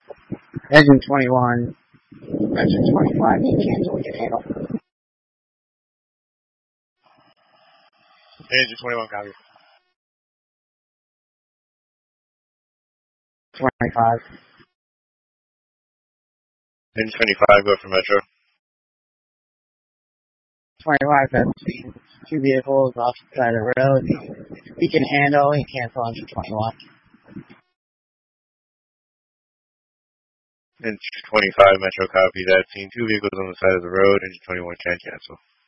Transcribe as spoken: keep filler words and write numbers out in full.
Engine twenty-one, engine twenty-five, you cancel, we can handle. Engine twenty-one, copy. twenty-five. Engine twenty-five, go for Metro. twenty-five, that's two vehicles off the side of the road. He can handle, he cancel engine twenty-one. Engine twenty-five, Metro, copy that. Seeing two vehicles on the side of the road, engine twenty-one can cancel.